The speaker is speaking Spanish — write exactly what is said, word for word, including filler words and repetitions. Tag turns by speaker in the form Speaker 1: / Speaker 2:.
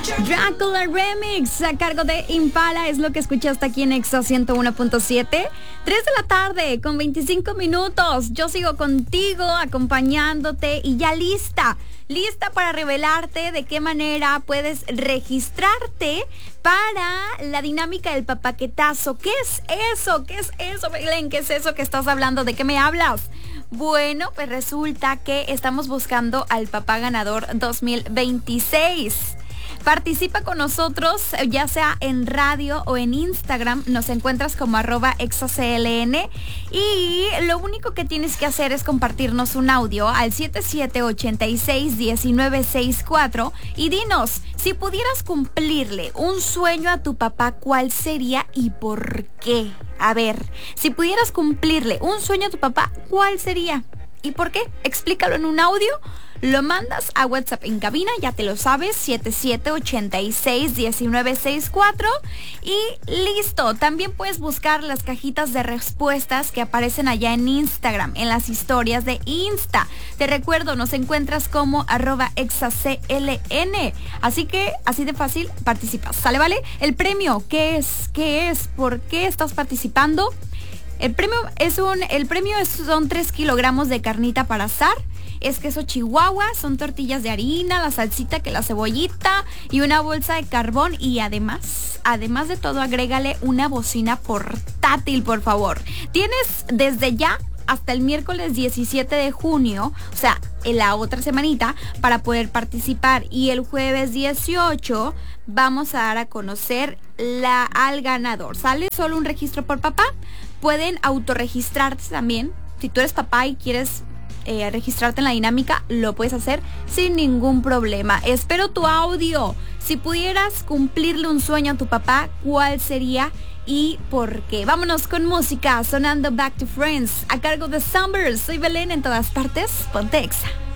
Speaker 1: Drácula Remix a cargo de Impala es lo que escuchaste aquí en Exa ciento uno punto siete. tres de la tarde con veinticinco minutos. Yo sigo contigo, acompañándote y ya lista. Lista para revelarte de qué manera puedes registrarte para la dinámica del papaquetazo. ¿Qué es eso? ¿Qué es eso, Belén? ¿Qué es eso que estás hablando? ¿De qué me hablas? Bueno, pues resulta que estamos buscando al papá ganador dos mil veintiséis. Participa con nosotros, ya sea en radio o en Instagram. Nos encuentras como arroba exacln. Y lo único que tienes que hacer es compartirnos un audio al siete siete ocho seis uno nueve seis cuatro y dinos, si pudieras cumplirle un sueño a tu papá, ¿cuál sería y por qué? A ver, si pudieras cumplirle un sueño a tu papá, ¿cuál sería? ¿Y por qué? Explícalo en un audio. Lo mandas a WhatsApp en cabina, ya te lo sabes, siete siete ocho seis uno nueve seis cuatro y listo. También puedes buscar las cajitas de respuestas que aparecen allá en Instagram, en las historias de Insta. Te recuerdo, nos encuentras como arroba exacln. Así que, así de fácil, participas. ¿Sale, vale? El premio, ¿qué es? ¿Qué es? ¿Por qué estás participando? El premio es un, el premio es, son tres kilogramos de carnita para asar. Es queso chihuahua, son tortillas de harina, la salsita, que la cebollita y una bolsa de carbón. Y además, además de todo, agrégale una bocina portátil, por favor. Tienes desde ya hasta el miércoles diecisiete de junio, o sea, en la otra semanita, para poder participar. Y el jueves dieciocho vamos a dar a conocer la, al ganador. ¿Sale? Solo un registro por papá. Pueden autorregistrarse también. Si tú eres papá y quieres Eh, registrarte en la dinámica, lo puedes hacer sin ningún problema. Espero tu audio. Si pudieras cumplirle un sueño a tu papá, ¿cuál sería y por qué? Vámonos con música, sonando Back to Friends a cargo de Summers. Soy Belén, en todas partes, ponte Exa.